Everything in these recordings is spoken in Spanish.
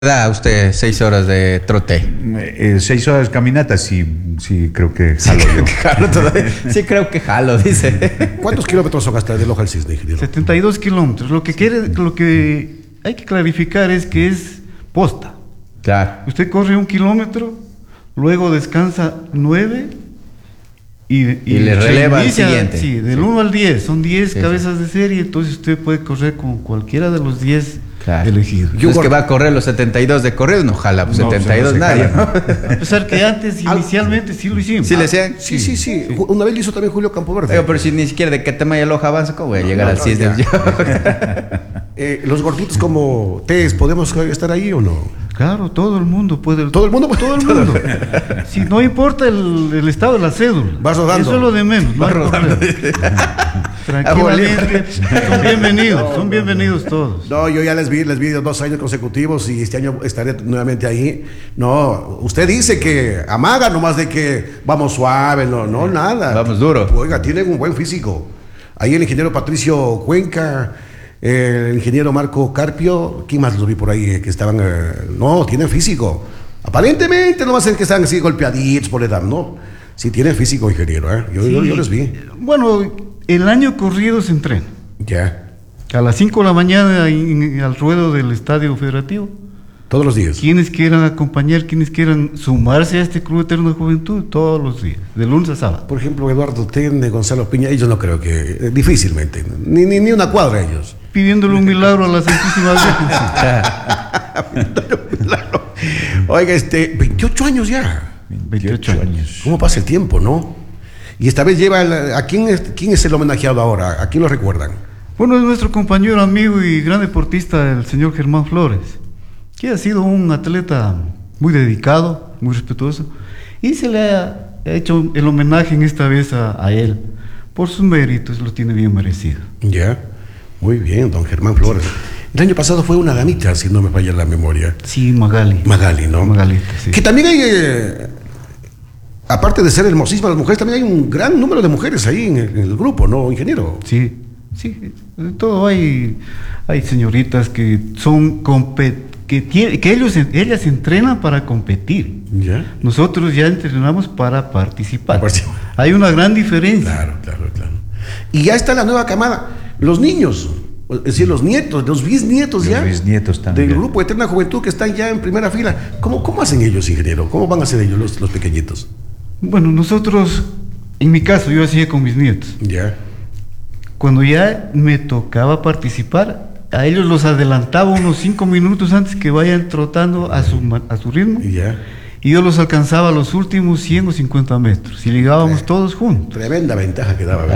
Da usted 6 horas de trote. 6 horas de caminata, sí, creo que jalo yo. Sí, creo que jalo, dice. ¿Cuántos kilómetros son hasta de Loja al Cisne, ingeniero? 72 kilómetros. Lo que hay que clarificar es que es posta. Claro. Usted corre 1 kilómetro, luego descansa 9 y le releva al siguiente. Sí, del 1 al 10. Son 10 cabezas de serie, entonces usted puede correr con cualquiera de los 10 elegidos. No es que va a correr los 72 de corrido, no jala, pues no, 72 nadie. ¿No? A pesar que antes, inicialmente, sí lo hicimos. ¿Sí le decían? Sí. Una vez lo hizo también Julio Campoverde. Pero si ni siquiera de Catamayo a Loja avanza, ¿cómo voy a llegar al Cisne? Los gorditos como Tess, ¿podemos estar ahí o no? Claro, todo el mundo puede. ¿Todo el mundo? Todo el mundo. Si no importa el estado de la cédula. Vas rodando. Eso es lo de menos. Vas rodando. Tranquilamente. Son bienvenidos todos. No, yo ya les vi 2 años consecutivos y este año estaré nuevamente ahí. No, usted dice que amaga nomás de que vamos suave, no, nada. Vamos duro. Oiga, tienen un buen físico. Ahí el ingeniero Patricio Cuenca, el ingeniero Marco Carpio, ¿quién más los vi por ahí que estaban? No, tienen físico. Aparentemente no va a ser que están así golpeaditos por la edad, ¿no? Sí tienen físico, ingeniero, yo les vi. Bueno, el año corrido se entrena. Ya. A las 5 de la mañana al ruedo del Estadio Federativo. Todos los días. Quienes quieran acompañar, quienes quieran sumarse a este Club Eterno de Juventud, todos los días, de lunes a sábado. Por ejemplo, Eduardo Tende, Gonzalo Piña, ellos no creo que, difícilmente, ni una cuadra ellos. Pidiéndole un milagro a la Santísima Virgen. Oiga, 28 años ya. 28 años. ¿Cómo pasa el tiempo, no? Y esta vez lleva, ¿a quién es el homenajeado ahora? ¿A quién lo recuerdan? Bueno, es nuestro compañero, amigo y gran deportista, el señor Germán Flores, que ha sido un atleta muy dedicado, muy respetuoso, y se le ha hecho el homenaje en esta vez a él, por sus méritos, lo tiene bien merecido. Ya, muy bien, don Germán Flores. El año pasado fue una damita, si no me falla la memoria. Sí, Magali, ¿no? Magalita, sí. Que también hay, aparte de ser hermosísimas las mujeres, también hay un gran número de mujeres ahí en el grupo, ¿no, ingeniero? Sí, de todo hay señoritas que son ellas entrenan para competir. ¿Ya? Nosotros ya entrenamos para participar. Hay una gran diferencia. Claro. Y ya está la nueva camada, los niños, es decir, los nietos, los bisnietos ya. Los bisnietos también. Del grupo Eterna Juventud que están ya en primera fila. ¿Cómo hacen ellos, ingeniero? ¿Cómo van a hacer ellos los pequeñitos? Bueno, nosotros, en mi caso, yo hacía con mis nietos. Ya. Cuando ya me tocaba participar, a ellos los adelantaba unos 5 minutos antes que vayan trotando a su ritmo. Ya. Y yo los alcanzaba a los últimos 100 o 50 metros. Y llegábamos todos juntos. Tremenda ventaja que daba.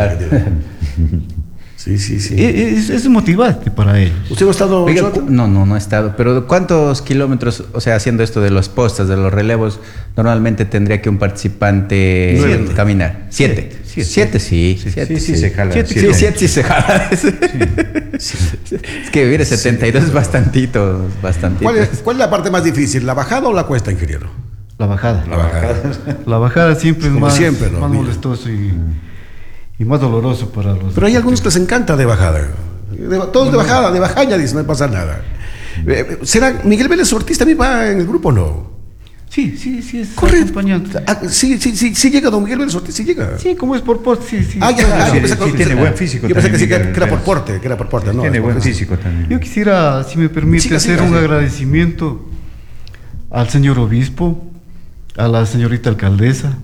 Sí. Es motivante para ellos. ¿Usted no ha estado? Oiga, no he estado. Pero ¿cuántos kilómetros, o sea, haciendo esto de los postas, de los relevos, normalmente tendría que un participante caminar? 7. 7 sí. 7 sí se jala. 7 sí se jala. Es que mire, 72 es bastantito. ¿Cuál es la parte más difícil, la bajada o la cuesta, ingeniero? La bajada. La bajada siempre es como más siempre, ¿no? molestoso y más doloroso para los... Pero hay algunos que les encanta de bajada. Todos de bajada, dice, no pasa nada. ¿Será Miguel Vélez Ortiz también va en el grupo o no? Sí, es correcto. acompañante. Sí llega don Miguel Vélez Ortiz, sí llega. Sí, como es por porte, sí. Tiene buen físico. Yo pensé que era por porte, no. Tiene buen físico también. Yo quisiera, si me permite, hacer un agradecimiento al señor obispo, a la señorita alcaldesa,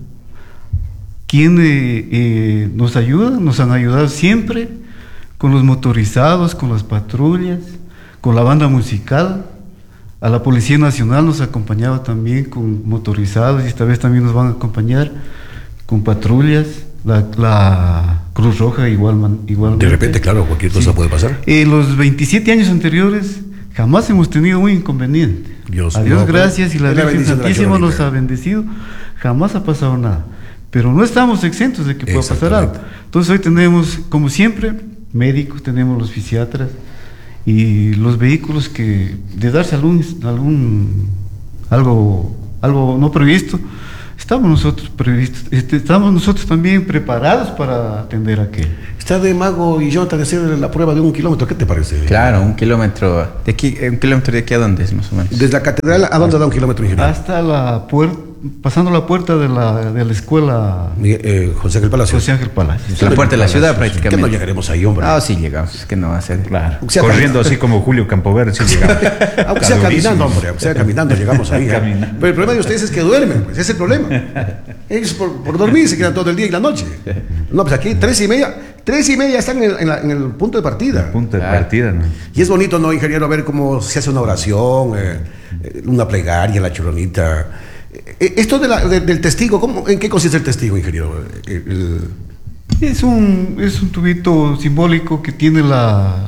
quien nos han ayudado siempre con los motorizados, con las patrullas, con la banda musical. A la Policía Nacional nos acompañaba también con motorizados y esta vez también nos van a acompañar con patrullas. La Cruz Roja igualmente. De repente, claro, cualquier cosa puede pasar. Los 27 años anteriores jamás hemos tenido un inconveniente. A Dios gracias, y la Virgen Santísima nos ha bendecido. Jamás ha pasado nada. Pero no estamos exentos de que pueda pasar algo. Entonces hoy tenemos, como siempre, médicos, tenemos los fisiatras y los vehículos que, de darse algo no previsto, Estamos nosotros también preparados para atender a aquel. Está de Mago y Jonathan de hacer la prueba de 1 kilómetro. ¿Qué te parece? Claro, 1 kilómetro. ¿De aquí, 1 kilómetro de aquí a dónde es más o menos? Desde la catedral, ¿a dónde da 1 kilómetro, ingeniero? Hasta la puerta, pasando la puerta de la escuela José Ángel Palacio. José Ángel Palacio. La puerta de la ciudad prácticamente. ¿Qué no llegaremos ahí, hombre? Ah, sí llegamos, es que no va a ser. Claro. O sea, Corriendo así como Julio Campoverde, sí llegamos. Aunque sea caminando, hombre, aunque sea caminando, llegamos ahí. Caminando. Pero el problema de ustedes es que duermen, pues, ese es el problema. Ellos por dormir se quedan todo el día y la noche. No, pues aquí 3:30 están en el punto de partida. Punto de partida, ¿no? Y es bonito, ¿no, ingeniero? Ver cómo se hace una oración, una plegaria, la choronita. Esto del testigo, ¿en qué consiste el testigo, ingeniero? Es un tubito simbólico que tiene la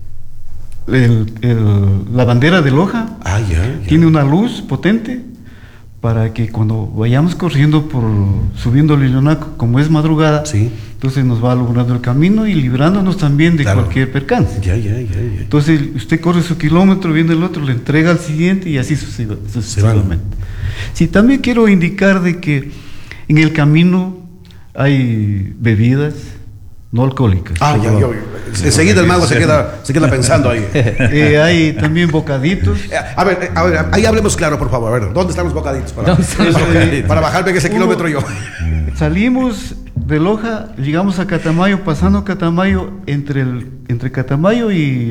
bandera de Loja. Ah, ya. Tiene una luz potente para que cuando vayamos corriendo subiendo el Illonaco, como es madrugada, Sí. entonces nos va alumbrando el camino y librándonos también de Claro. cualquier percance. Ya. Entonces usted corre su kilómetro, viene el otro, le entrega al siguiente y así sucesivamente. Sí, también quiero indicar de que en el camino hay bebidas no alcohólicas. Ah, por ya. favor. Enseguida el mago se queda pensando ahí. Hay también bocaditos. A ver, ahí hablemos claro, por favor. A ver, ¿dónde están los bocaditos? Para bajarme ese kilómetro yo. Salimos de Loja, llegamos a Catamayo, pasando Catamayo, entre Catamayo y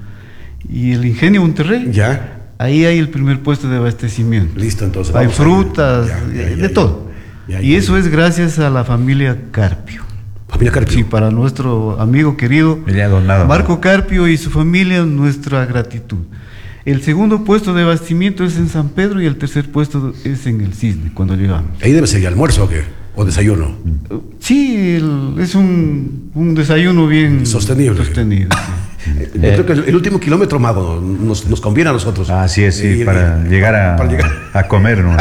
el Ingenio Monterrey. Ya. Ahí hay el primer puesto de abastecimiento. Listo, entonces. Hay vamos frutas, Ya, de todo. Y eso es gracias a la familia Carpio. Familia Carpio. Sí, para nuestro amigo querido Le ha donado. Marco Carpio y su familia, nuestra gratitud. El segundo puesto de abastecimiento es en San Pedro y el tercer puesto es en el Cisne, cuando llegamos. Ahí debe ser almuerzo o qué? ¿O desayuno? Sí, es un desayuno bien Sostenible. sí. Yo creo que el último kilómetro, mago, nos conviene a nosotros. Así es, sí, para llegar a comernos.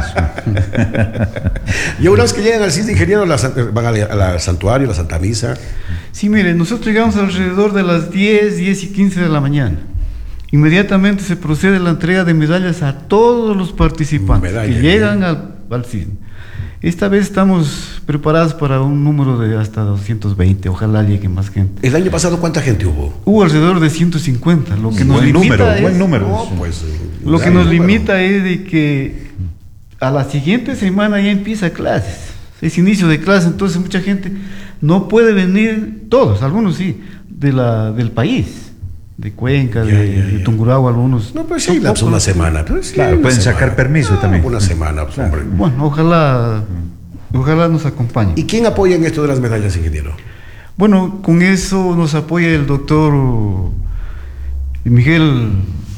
Y una vez que llegan al Cisne, ingeniero, van al santuario, a la Santa Misa. Sí, miren, nosotros llegamos alrededor de las 10 y 15 de la mañana. Inmediatamente se procede a la entrega de medallas a todos los participantes Medalla, que llegan al Cisne. Esta vez estamos preparados para un número de hasta 220, ojalá llegue más gente. El año pasado, ¿cuánta gente hubo? Hubo alrededor de 150, lo que nos limita Buen número. No, pues, Lo que gran nos número. limita es de que a la siguiente semana ya empieza clases, es inicio de clases, entonces mucha gente no puede venir, todos, algunos sí, del país, de Cuenca, de Tungurahua, algunos. No, pues sí, lapso Tampoco, una semana. Pero sí, Claro, una pueden semana. sacar permiso también. Una semana, pues, hombre. Bueno, ojalá nos acompañe. ¿Y quién apoya en esto de las medallas, ingeniero? Bueno, con eso nos apoya el doctor Miguel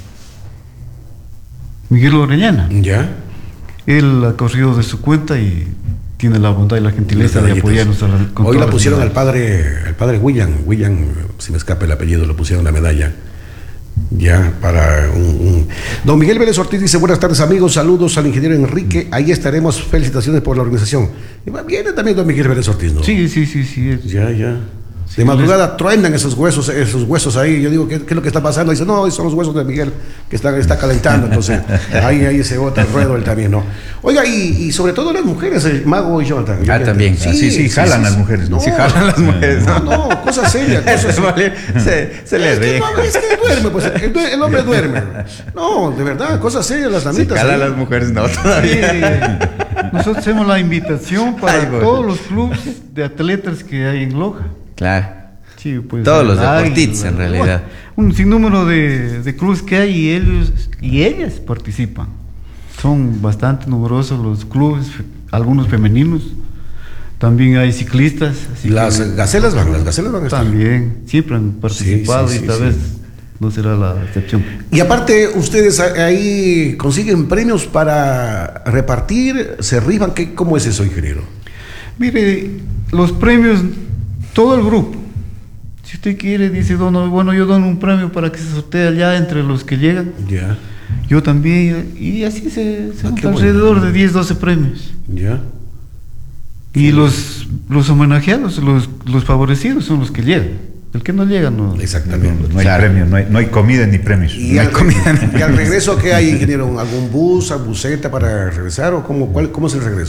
Orellana. ¿Ya? Él ha corrido de su cuenta y tiene la bondad y la gentileza de apoyarnos con Hoy todas la las pusieron al medallas. padre William, si me escapa el apellido, le pusieron la medalla. Ya, para Don Miguel Vélez Ortiz dice: buenas tardes, amigos, saludos al ingeniero Enrique, ahí estaremos, felicitaciones por la organización. Y viene también don Miguel Vélez Ortiz, ¿no? Sí. Ya. De madrugada truenan esos huesos ahí. Yo digo, ¿qué es lo que está pasando? Dice, no, son los huesos de Miguel que está calentando. Entonces, ahí se bota el ruedo él también, ¿no? Oiga, y sobre todo las mujeres, el mago y Jonathan. También. Sí, jalan las mujeres, ¿no? Sí, jalan las mujeres. No, cosas serias, cosas Se le ríe. Es que duerme, pues el hombre duerme. No, de verdad, cosas serias, las Si damitas. jalan las mujeres, no, todavía. Nosotros hacemos la invitación para Ay, bueno. todos los clubes de atletas que hay en Loja. Claro. Sí, pues, Todos los el Águila, deportistas, en realidad. Un sinnúmero de clubes que hay y ellos y ellas participan. Son bastante numerosos los clubes, algunos femeninos. También hay ciclistas. así Las que gacelas van a estar. también siempre han participado Sí, y esta sí. vez no será la excepción. Y aparte, ustedes ahí consiguen premios para repartir, se rifan. ¿Cómo es eso, ingeniero? Mire, los premios, todo el grupo. Si usted quiere, dice, bueno, yo dono un premio para que se sortee allá entre los que llegan. Ya. Yo también, y así se qué junta bueno. alrededor de 10, 12 premios. Ya. Y los homenajeados, los favorecidos son los que llegan. El que no llega no. Exactamente. No hay premio, no hay comida ni premios. ¿Y al regreso qué hay, ingeniero? ¿Algún bus, buseta para regresar o cómo es el regreso?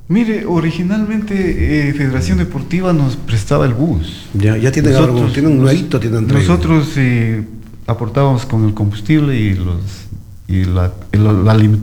Mire, originalmente Federación Deportiva nos prestaba el bus. Ya tienen algo, tienen un nuevito, tienen tren. Nosotros aportábamos con el combustible y la alimentación